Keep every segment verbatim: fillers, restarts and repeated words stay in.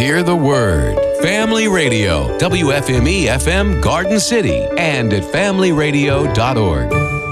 hear the word. Family Radio, W F M E F M Garden City, and at family radio dot org.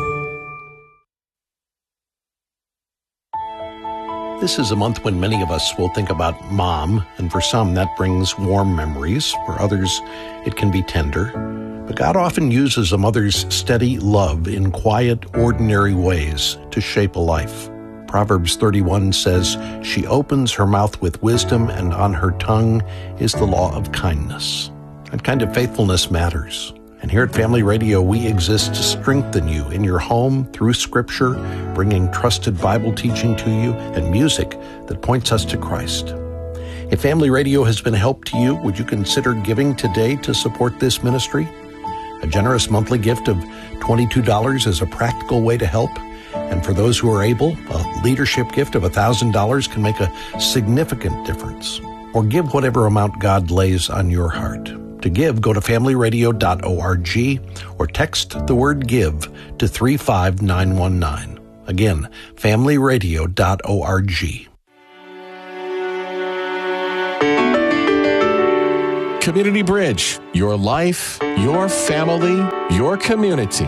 This is a month when many of us will think about mom, and for some that brings warm memories. For others, it can be tender. But God often uses a mother's steady love in quiet, ordinary ways to shape a life. Proverbs thirty-one says, "She opens her mouth with wisdom, and on her tongue is the law of kindness." That kind of faithfulness matters. And here at Family Radio, we exist to strengthen you in your home through Scripture, bringing trusted Bible teaching to you and music that points us to Christ. If Family Radio has been a help to you, would you consider giving today to support this ministry? A generous monthly gift of twenty-two dollars is a practical way to help. And for those who are able, a leadership gift of one thousand dollars can make a significant difference. Or give whatever amount God lays on your heart. To give, go to family radio dot org or text the word GIVE to three five nine one nine. Again, family radio dot org. Community Bridge, your life, your family, your community.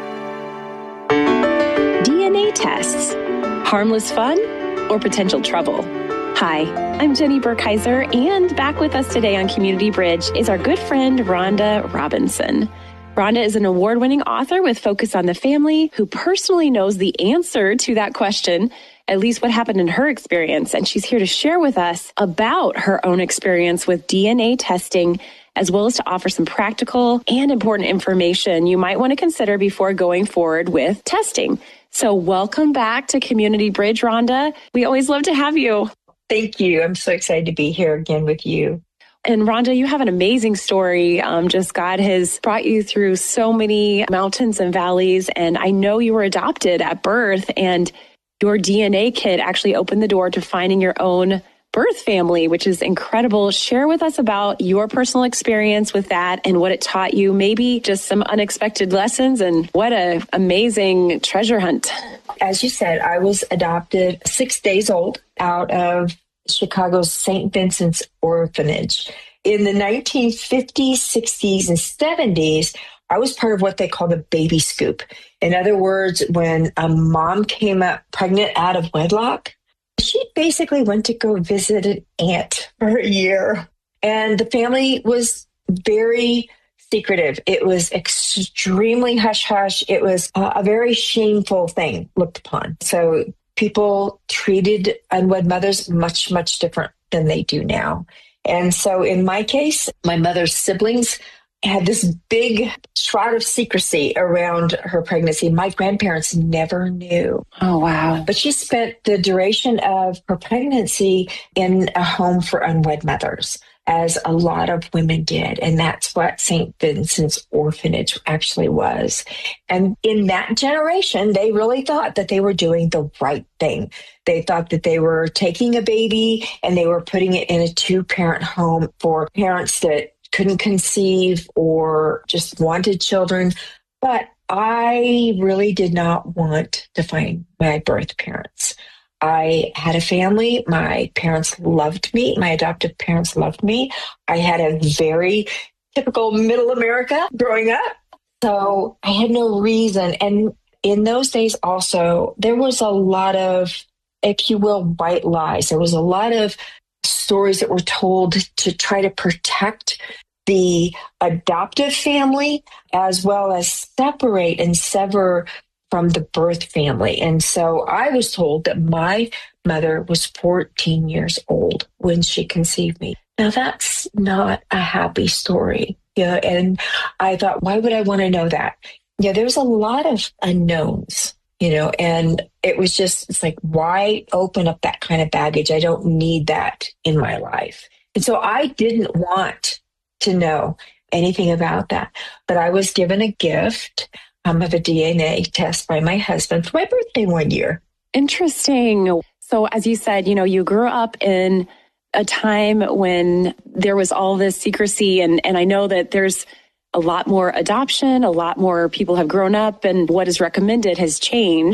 D N A tests, harmless fun or potential trouble? Hi, I'm Jenny Burkheiser, and back with us today on Community Bridge is our good friend, Rhonda Robinson. Rhonda is an award-winning author with Focus on the Family who personally knows the answer to that question, at least what happened in her experience, and she's here to share with us about her own experience with D N A testing, as well as to offer some practical and important information you might want to consider before going forward with testing. So welcome back to Community Bridge, Rhonda. We always love to have you. Thank you. I'm so excited to be here again with you. And Rhonda, you have an amazing story. Um, just God has brought you through so many mountains and valleys. And I know you were adopted at birth, and your D N A kit actually opened the door to finding your own birth family, which is incredible. Share with us about your personal experience with that and what it taught you, maybe just some unexpected lessons, and what an amazing treasure hunt. As you said, I was adopted six days old out of Chicago's Saint Vincent's Orphanage. In the nineteen fifties, sixties, and seventies, I was part of what they call the baby scoop. In other words, when a mom came up pregnant out of wedlock, she basically went to go visit an aunt for a year. And the family was very secretive. It was extremely hush-hush. It was a, a very shameful thing looked upon. So people treated unwed mothers much, much different than they do now. And so in my case, my mother's siblings had this big shroud of secrecy around her pregnancy. My grandparents never knew. Oh, wow. But she spent the duration of her pregnancy in a home for unwed mothers, as a lot of women did. And that's what Saint Vincent's Orphanage actually was. And in that generation, they really thought that they were doing the right thing. They thought that they were taking a baby and they were putting it in a two-parent home for parents that couldn't conceive or just wanted children. But I really did not want to find my birth parents. I had a family. My parents loved me. My adoptive parents loved me. I had a very typical middle America growing up. So I had no reason. And in those days also, there was a lot of, if you will, white lies. There was a lot of stories that were told to try to protect the adoptive family, as well as separate and sever from the birth family. And so I was told that my mother was fourteen years old when she conceived me. Now that's not a happy story. Yeah, and I thought, why would I want to know that? Yeah, there's a lot of unknowns, you know, and it was just, it's like, why open up that kind of baggage? I don't need that in my life. And so I didn't want to know anything about that. But I was given a gift um, of a D N A test by my husband for my birthday one year. Interesting. So as you said, you know, you grew up in a time when there was all this secrecy, and, and I know that there's a lot more adoption, a lot more people have grown up, and what is recommended has changed.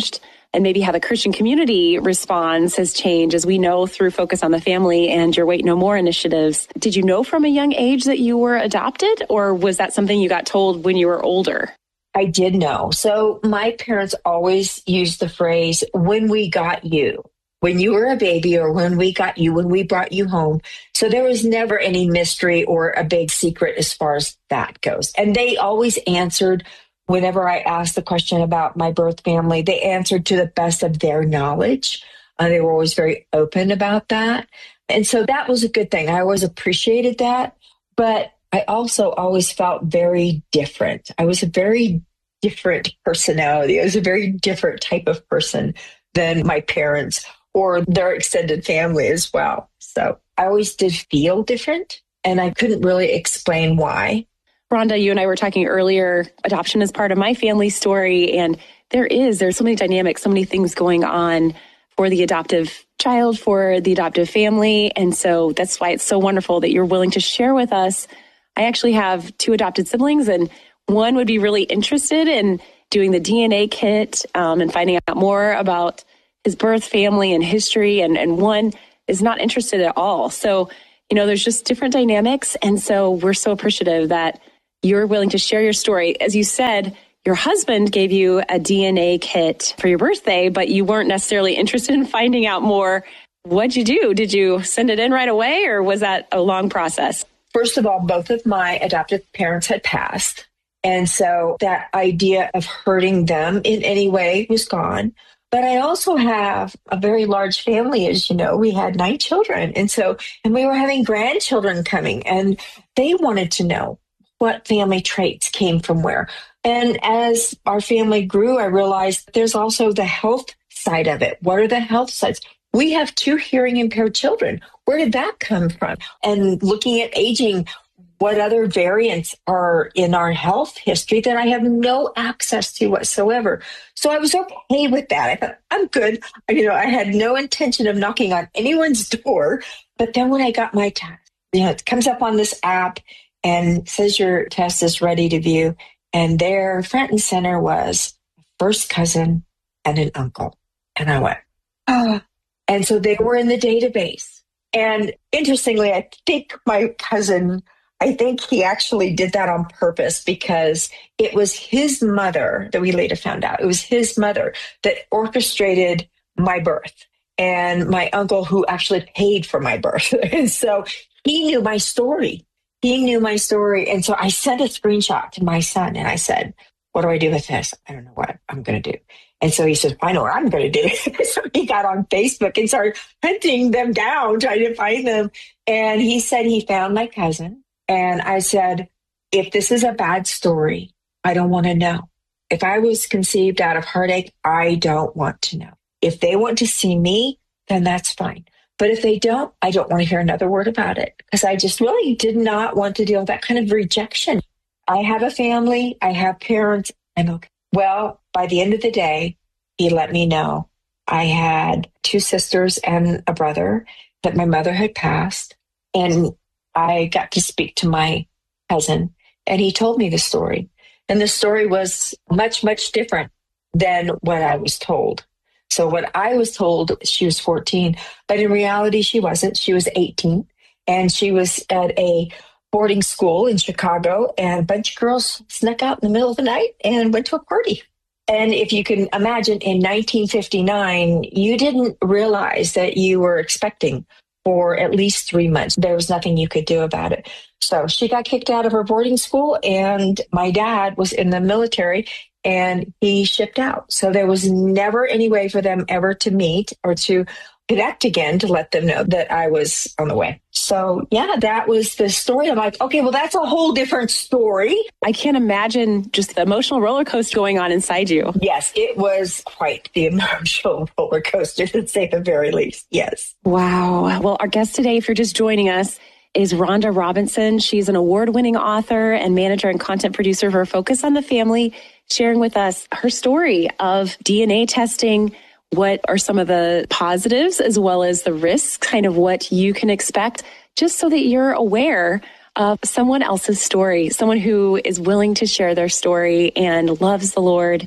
and maybe how the Christian community responds has changed, as we know through Focus on the Family and your Wait No More initiatives. Did you know from a young age that you were adopted, or was that something you got told when you were older? I did know. So my parents always used the phrase, when we got you, when you were a baby, or when we got you, when we brought you home. So there was never any mystery or a big secret as far as that goes. And they always answered whenever I asked the question about my birth family, they answered to the best of their knowledge. Uh, they were always very open about that. And so that was a good thing. I always appreciated that. But I also always felt very different. I was a very different personality. I was a very different type of person than my parents or their extended family as well. So I always did feel different, and I couldn't really explain why. Rhonda, you and I were talking earlier, adoption is part of my family story, and there is, there's so many dynamics, so many things going on for the adoptive child, for the adoptive family, and so that's why it's so wonderful that you're willing to share with us. I actually have two adopted siblings, and one would be really interested in doing the D N A kit um, and finding out more about his birth family and history, and, and one is not interested at all. So, you know, there's just different dynamics, and so we're so appreciative that you're willing to share your story. As you said, your husband gave you a D N A kit for your birthday, but you weren't necessarily interested in finding out more. What'd you do? Did you send it in right away, or was that a long process? First of all, both of my adoptive parents had passed. And so that idea of hurting them in any way was gone. But I also have a very large family, as you know. We had nine children. And so, and we were having grandchildren coming, and they wanted to know what family traits came from where. And as our family grew, I realized there's also the health side of it. What are the health sides? We have two hearing impaired children. Where did that come from? And looking at aging, what other variants are in our health history that I have no access to whatsoever. So I was okay with that. I thought, I'm good. You know, I had no intention of knocking on anyone's door. But then when I got my test, you know, it comes up on this app and says your test is ready to view. And there, front and center, was a first cousin and an uncle. And I went, oh. And so they were in the database. And interestingly, I think my cousin, I think he actually did that on purpose, because it was his mother that we later found out. It was his mother that orchestrated my birth, and my uncle who actually paid for my birth. And so he knew my story. He knew my story. And so I sent a screenshot to my son, and I said, what do I do with this? I don't know what I'm going to do. And so he says, I know what I'm going to do. So he got on Facebook and started hunting them down, trying to find them. And he said he found my cousin. And I said, if this is a bad story, I don't want to know. If I was conceived out of heartache, I don't want to know. If they want to see me, then that's fine. But if they don't, I don't want to hear another word about it, because I just really did not want to deal with that kind of rejection. I have a family. I have parents. I'm okay. Well, by the end of the day, he let me know I had two sisters and a brother, that my mother had passed. And I got to speak to my cousin, and he told me the story. And the story was much, much different than what I was told. So what I was told, she was fourteen, but in reality, she wasn't. She was eighteen, and she was at a boarding school in Chicago, and a bunch of girls snuck out in the middle of the night and went to a party. And if you can imagine, in nineteen fifty-nine, you didn't realize that you were expecting for at least three months. There was nothing you could do about it. So she got kicked out of her boarding school, and my dad was in the military, and he shipped out. So there was never any way for them ever to meet or to connect again to let them know that I was on the way. So yeah, that was the story. I'm like, okay, well, that's a whole different story. I can't imagine just the emotional roller coaster going on inside you. Yes, it was quite the emotional roller coaster, to say the very least. Yes. Wow. Well, our guest today, if you're just joining us, is Rhonda Robinson. She's an award-winning author and manager and content producer for Focus on the Family, sharing with us her story of D N A testing. What are some of the positives as well as the risks, kind of what you can expect, just so that you're aware of someone else's story, someone who is willing to share their story and loves the Lord,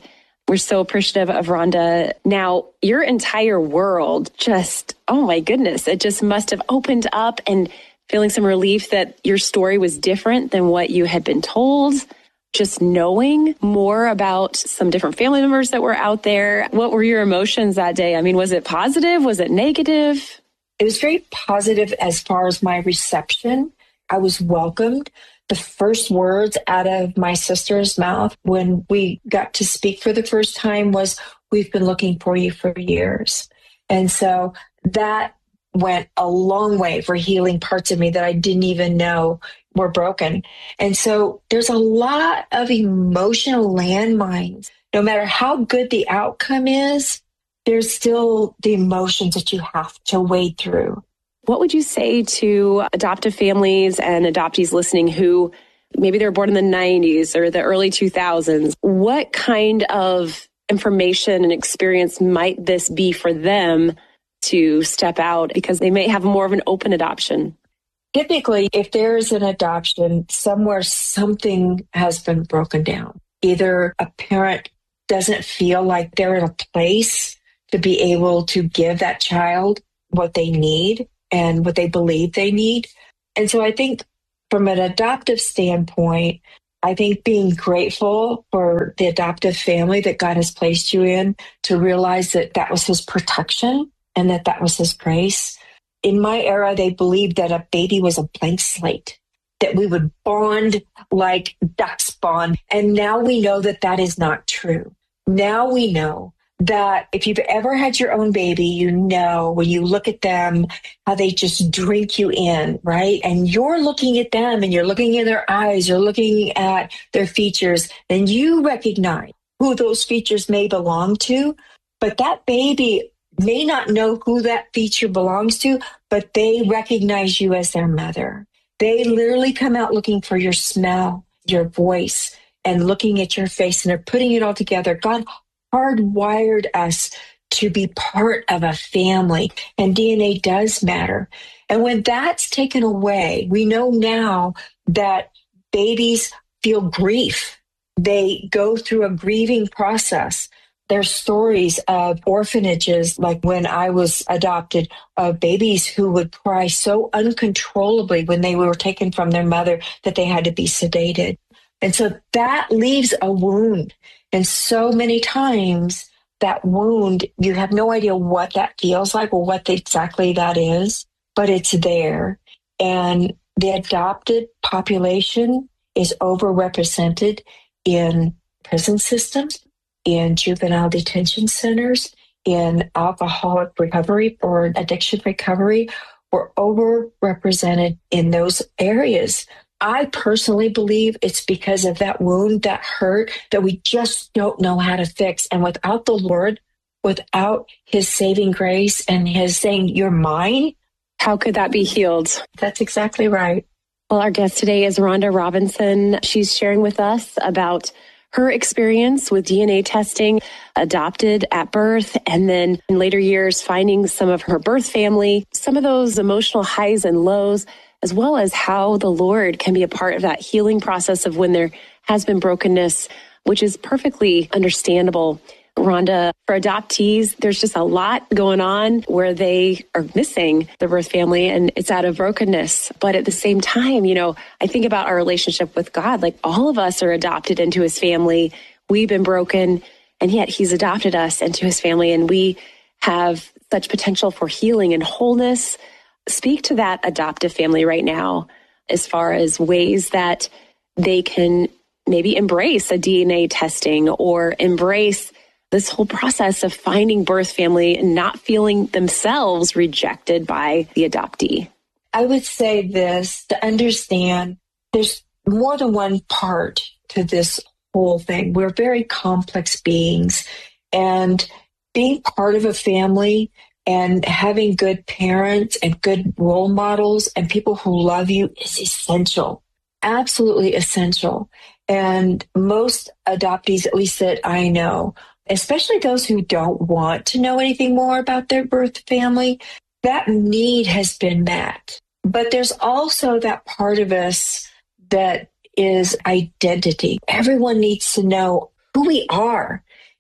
We're so appreciative of Rhonda. Now, your entire world just, oh my goodness, it just must have opened up, and feeling some relief that your story was different than what you had been told. Just knowing more about some different family members that were out there. What were your emotions that day? I mean, was it positive? Was it negative? It was very positive as far as my reception. I was welcomed. The first words out of my sister's mouth when we got to speak for the first time was, "We've been looking for you for years." And so that went a long way for healing parts of me that I didn't even know were broken. And so there's a lot of emotional landmines. No matter how good the outcome is, there's still the emotions that you have to wade through. What would you say to adoptive families and adoptees listening who maybe they were born in the nineties or the early two thousands? What kind of information and experience might this be for them to step out, because they may have more of an open adoption? Typically, if there's an adoption, somewhere something has been broken down. Either a parent doesn't feel like they're in a place to be able to give that child what they need and what they believe they need. And so I think from an adoptive standpoint, I think being grateful for the adoptive family that God has placed you in, to realize that that was His protection and that that was His grace. In my era, they believed that a baby was a blank slate, that we would bond like ducks bond. And now we know that that is not true. Now we know that if you've ever had your own baby, you know when you look at them, how they just drink you in, right? And you're looking at them and you're looking in their eyes, you're looking at their features, and you recognize who those features may belong to. But that baby may not know who that feature belongs to, but they recognize you as their mother. They literally come out looking for your smell, your voice, and looking at your face, and they're putting it all together. God hardwired us to be part of a family, and D N A does matter. And when that's taken away, we know now that babies feel grief. They go through a grieving process. There's stories of orphanages, like when I was adopted, of babies who would cry so uncontrollably when they were taken from their mother that they had to be sedated. And so that leaves a wound. And so many times that wound, you have no idea what that feels like or what exactly that is, but it's there. And the adopted population is overrepresented in prison systems, in juvenile detention centers, in alcoholic recovery or addiction recovery. We're overrepresented in those areas. I personally believe it's because of that wound, that hurt, that we just don't know how to fix. And without the Lord, without His saving grace and His saying, "You're mine," how could that be healed? That's exactly right. Well, our guest today is Rhonda Robinson. She's sharing with us about her experience with D N A testing, adopted at birth, and then in later years, finding some of her birth family, some of those emotional highs and lows, as well as how the Lord can be a part of that healing process of when there has been brokenness, which is perfectly understandable. Rhonda, for adoptees, there's just a lot going on where they are missing the birth family and it's out of brokenness. But at the same time, you know, I think about our relationship with God, like all of us are adopted into His family. We've been broken, and yet He's adopted us into His family, and we have such potential for healing and wholeness. Speak to that adoptive family right now as far as ways that they can maybe embrace a D N A testing or embrace this whole process of finding birth family and not feeling themselves rejected by the adoptee. I would say this, to understand there's more than one part to this whole thing. We're very complex beings, and being part of a family and having good parents and good role models and people who love you is essential, absolutely essential. And most adoptees, at least that I know, especially those who don't want to know anything more about their birth family, that need has been met. But there's also that part of us that is identity. Everyone needs to know who we are.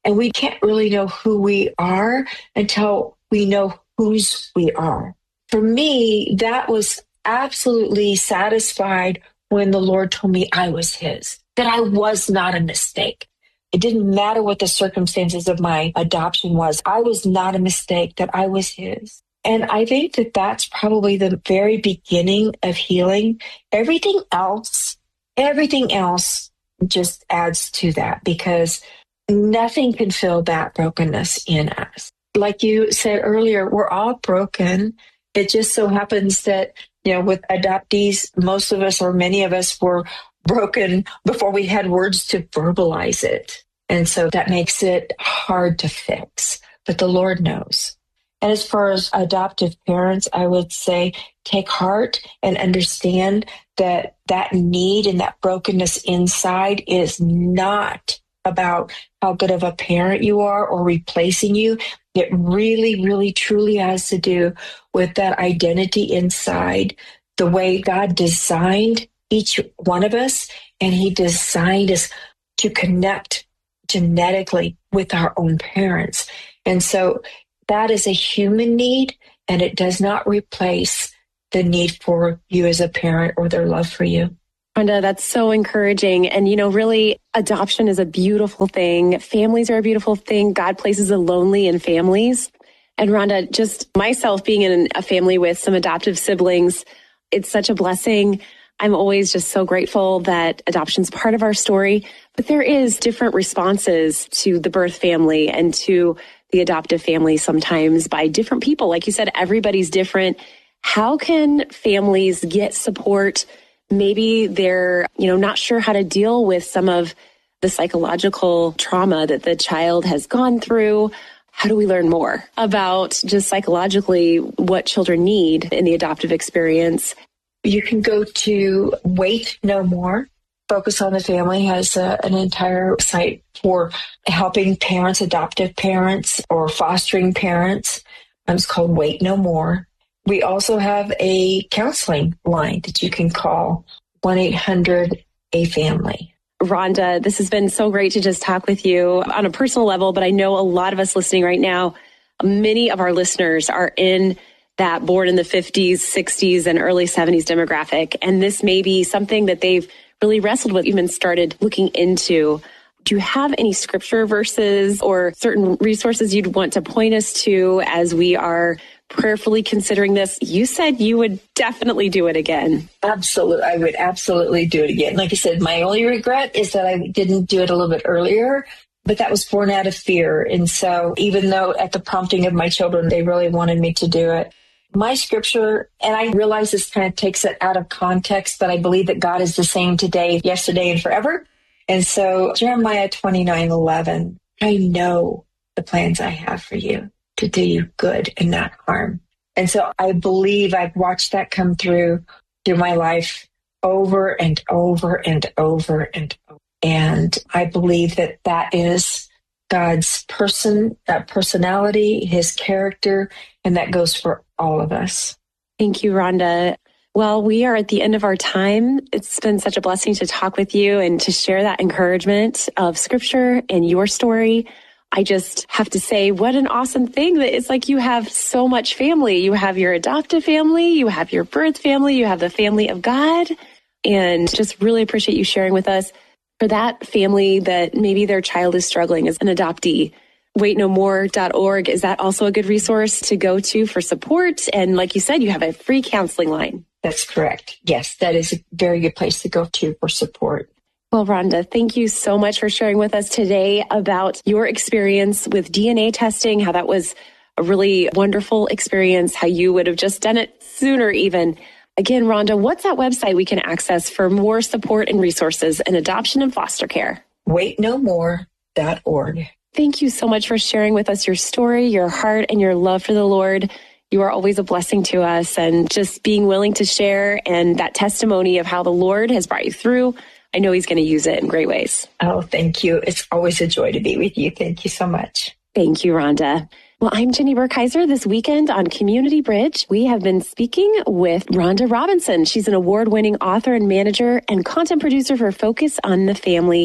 And we can't really know who we are until we know whose we are. For me, that was absolutely satisfied when the Lord told me I was his, that I was not a mistake. It didn't matter what the circumstances of my adoption was. I was not a mistake, that I was his. And I think that that's probably the very beginning of healing. Everything else, everything else just adds to that, because nothing can fill that brokenness in us. Like you said earlier, we're all broken. It just so happens that, you know, with adoptees, most of us or many of us were broken before we had words to verbalize it. And so that makes it hard to fix. But the Lord knows. And as far as adoptive parents, I would say take heart and understand that that need and that brokenness inside is not about how good of a parent you are or replacing you. It really, really, truly has to do with that identity inside, the way God designed each one of us, and he designed us to connect genetically with our own parents. And so that is a human need, and it does not replace the need for you as a parent or their love for you. Rhonda, that's so encouraging. And, you know, really, adoption is a beautiful thing. Families are a beautiful thing. God places the lonely in families. And Rhonda, just myself being in a family with some adoptive siblings, it's such a blessing. I'm always just so grateful that adoption's part of our story. But there is different responses to the birth family and to the adoptive family sometimes by different people. Like you said, everybody's different. How can families get support? Maybe they're, you know, not sure how to deal with some of the psychological trauma that the child has gone through. How do we learn more about just psychologically what children need in the adoptive experience? You can go to Wait No More. Focus on the Family has a, an entire site for helping parents, adoptive parents, or fostering parents. It's called Wait No More. We also have a counseling line that you can call, one eight hundred A family. Rhonda, this has been so great to just talk with you on a personal level, but I know a lot of us listening right now, many of our listeners are in that born in the fifties, sixties, and early seventies demographic. And this may be something that they've really wrestled with, even started looking into. Do you have any scripture verses or certain resources you'd want to point us to as we are prayerfully considering this? You said you would definitely do it again. Absolutely. I would absolutely do it again. Like I said, my only regret is that I didn't do it a little bit earlier, but that was born out of fear. And so even though at the prompting of my children, they really wanted me to do it, my scripture, and I realize this kind of takes it out of context, but I believe that God is the same today, yesterday, and forever. And so Jeremiah twenty-nine eleven, I know the plans I have for you, to do you good and not harm. And so I believe I've watched that come through through my life over and over and over and over. And I believe that that is God's person, that personality, his character, and that goes for all of us. Thank you, Rhonda. Well, we are at the end of our time. It's been such a blessing to talk with you and to share that encouragement of scripture and your story. I just have to say, what an awesome thing that it's like you have so much family. You have your adoptive family, you have your birth family, you have the family of God, and just really appreciate you sharing with us. For that family that maybe their child is struggling as an adoptee, wait no more dot org, is that also a good resource to go to for support? And like you said, you have a free counseling line. That's correct. Yes, that is a very good place to go to for support. Well, Rhonda, thank you so much for sharing with us today about your experience with D N A testing, how that was a really wonderful experience, how you would have just done it sooner even. Again, Rhonda, what's that website we can access for more support and resources in adoption and foster care? wait no more dot org. Thank you so much for sharing with us your story, your heart, and your love for the Lord. You are always a blessing to us, and just being willing to share and that testimony of how the Lord has brought you through. I know he's going to use it in great ways. Oh, thank you. It's always a joy to be with you. Thank you so much. Thank you, Rhonda. Well, I'm Jenny Burkheiser. This weekend on Community Bridge, we have been speaking with Rhonda Robinson. She's an award-winning author and manager and content producer for Focus on the Family.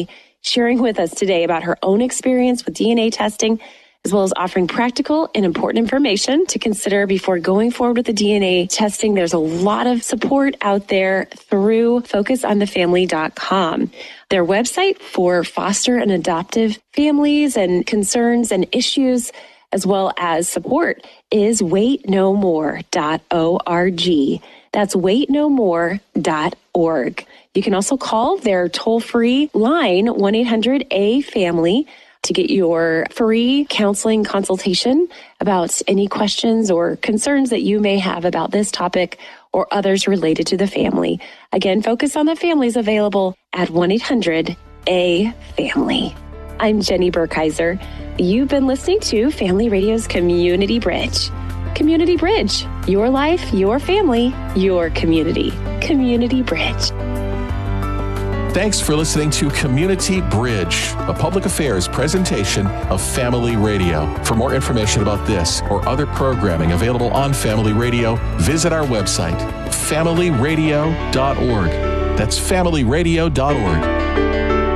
sharing with us today about her own experience with D N A testing, as well as offering practical and important information to consider before going forward with the D N A testing. There's a lot of support out there through focus on the family dot com. Their website for foster and adoptive families and concerns and issues, as well as support, is wait no more dot org. That's wait no more dot org. You can also call their toll-free line, one eight hundred A family, to get your free counseling consultation about any questions or concerns that you may have about this topic or others related to the family. Again, Focus on the Family is available at one eight hundred A family. I'm Jenny Burkheiser. You've been listening to Family Radio's Community Bridge. Community Bridge, your life, your family, your community. Community Bridge. Thanks for listening to Community Bridge, a public affairs presentation of Family Radio. For more information about this or other programming available on Family Radio, visit our website, family radio dot org. That's family radio dot org.